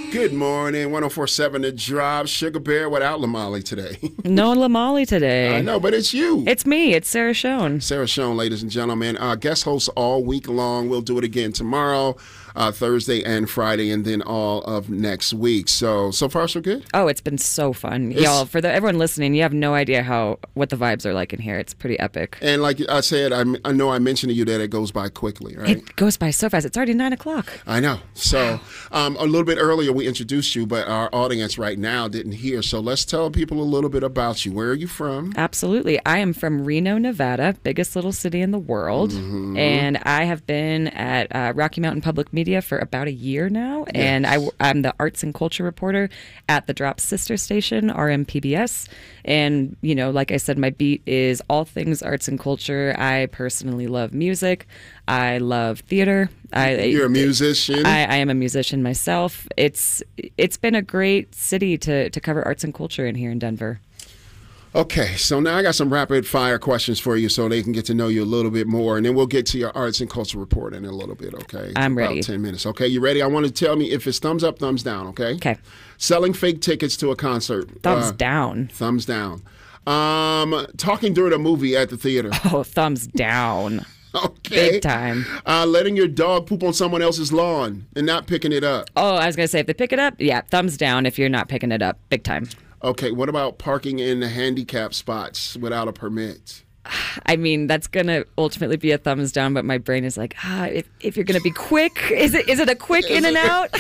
Good morning, 104.7 The Drive. Sugar Bear without Lamali today. No Lamali today. I know, but it's you. It's me. It's Sarah Schoen. Sarah Schoen, ladies and gentlemen. Guest hosts all week long. We'll do it again tomorrow, Thursday and Friday, and then all of next week. So far, so good? Oh, it's been so fun. Y'all, for everyone listening, you have no idea what the vibes are like in here. It's pretty epic. And like I said, I know I mentioned to you that it goes by quickly, right? It goes by so fast. It's already 9 o'clock. I know. So a little bit earlier we introduced you, but our audience right now didn't hear. So let's tell people a little bit about you. Where are you from? Absolutely. I am from Reno, Nevada, biggest little city in the world. Mm-hmm. And I have been at Rocky Mountain Public Media for about a year now. Yes. And I'm the arts and culture reporter at the Drop sister station, RMPBS. And, you know, like I said, my beat is all things arts and culture. I personally love music. I love theater. You're a musician. I am a musician myself. It's been a great city to cover arts and culture in here in Denver. Okay, so now I got some rapid fire questions for you so they can get to know you a little bit more, and then we'll get to your arts and culture report in a little bit, okay? I'm ready. About 10 minutes. Okay, you ready? I want to tell me if it's thumbs up, thumbs down, okay? Okay. Selling fake tickets to a concert. Thumbs down. Thumbs down. Talking during a movie at the theater. Oh, thumbs down. Okay. Big time. Letting your dog poop on someone else's lawn and not picking it up. Oh, I was going to say, if they pick it up, yeah, thumbs down if you're not picking it up. Big time. Okay, what about parking in the handicap spots without a permit? I mean, that's going to ultimately be a thumbs down, but my brain is like, if you're going to be quick, is it a quick in and out?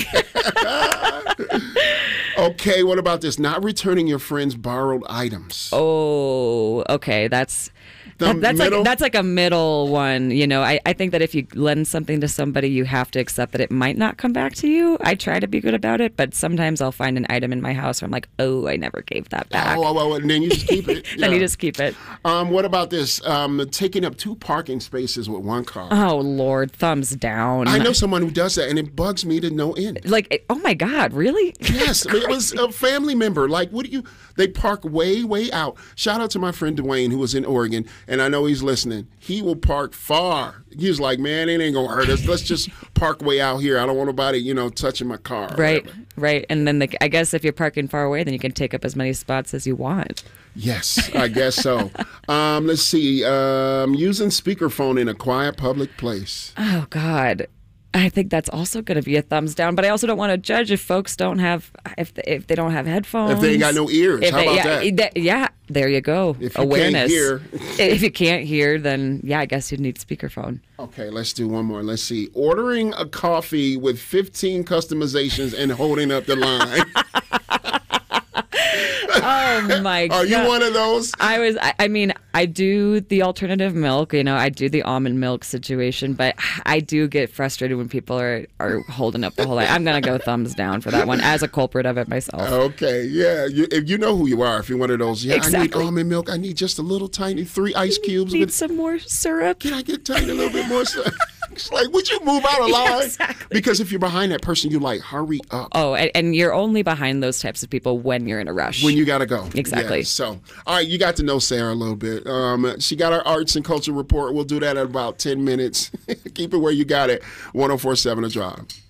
Okay, what about this? Not returning your friend's borrowed items. Oh, okay, that's like a middle one. You know, I think that if you lend something to somebody, you have to accept that it might not come back to you. I try to be good about it, but sometimes I'll find an item in my house where I'm like, oh, I never gave that back. Oh, and then you just keep it. Then you just keep it. What about this? Taking up 2 parking spaces with 1 car. Oh, Lord, thumbs down. I know someone who does that, and it bugs me to no end. Like, oh my God, really? Yes, it was a family member. Like, they park way, way out. Shout out to my friend Dwayne, who was in Oregon, and I know he's listening. He will park far. He was like, man, it ain't going to hurt us. Let's just park way out here. I don't want nobody, touching my car. Right. And then I guess if you're parking far away, then you can take up as many spots as you want. Yes, I guess so. Let's see. Using speakerphone in a quiet public place. Oh, God. I think that's also going to be a thumbs down, but I also don't want to judge if folks don't have, if they don't have headphones. If they ain't got no ears, how about that? Yeah, there you go. If you Awareness. can't hear. If you can't hear, then yeah, I guess you'd need speakerphone. Okay, let's do one more. Let's see. Ordering a coffee with 15 customizations and holding up the line. Oh my God. Are you one of those? I do the alternative milk, I do the almond milk situation, but I do get frustrated when people are holding up the whole line. I'm going to go thumbs down for that one as a culprit of it myself. Okay, yeah. If you know who you are, if you're one of those, exactly. I need almond milk. I need just a little tiny 3 ice cubes. Need some more syrup. Can I get a little bit more syrup? It's like, would you move out of line? Yeah, exactly. Because if you're behind that person, you like, hurry up. Oh, and you're only behind those types of people when you're in a rush. When you got to go. Exactly. Yeah, so, all right, you got to know Sarah a little bit. She got our arts and culture report. We'll do that in about 10 minutes. Keep it where you got it. 104.7 The Drive.